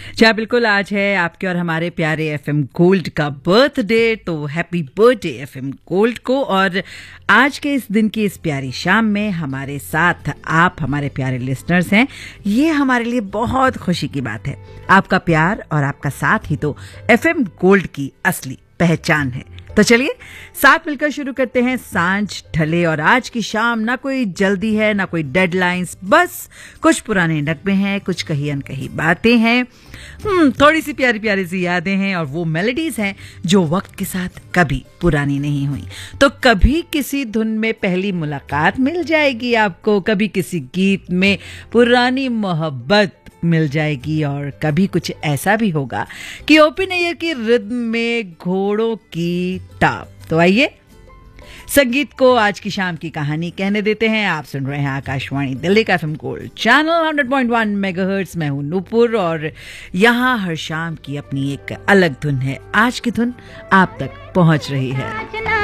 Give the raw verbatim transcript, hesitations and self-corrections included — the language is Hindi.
जी बिल्कुल, आज है आपके और हमारे प्यारे एफएम गोल्ड का बर्थडे, तो हैप्पी बर्थडे एफएम गोल्ड को। और आज के इस दिन की इस प्यारी शाम में हमारे साथ आप हमारे प्यारे लिसनर्स हैं, ये हमारे लिए बहुत खुशी की बात है। आपका प्यार और आपका साथ ही तो एफएम गोल्ड की असली पहचान है। तो चलिए साथ मिलकर शुरू करते हैं सांझ ढले। और आज की शाम ना कोई जल्दी है ना कोई डेडलाइंस, बस कुछ पुराने नगमे हैं, कुछ कही अनकही बातें हैं, हम्म थोड़ी सी प्यारी प्यारी सी यादें हैं और वो मेलोडीज हैं जो वक्त के साथ कभी पुरानी नहीं हुई। तो कभी किसी धुन में पहली मुलाकात मिल जाएगी आपको, कभी किसी गीत में पुरानी मोहब्बत मिल जाएगी, और कभी कुछ ऐसा भी होगा कि ओपी नैयर की रिद्म में घोड़ों की टाप। तो आइए संगीत को आज की शाम की कहानी कहने देते हैं। आप सुन रहे हैं आकाशवाणी दिल्ली का FM gold channel hundred point one megahertz. मैं हूं नूपुर और यहाँ हर शाम की अपनी एक अलग धुन है। आज की धुन आप तक पहुंच रही है।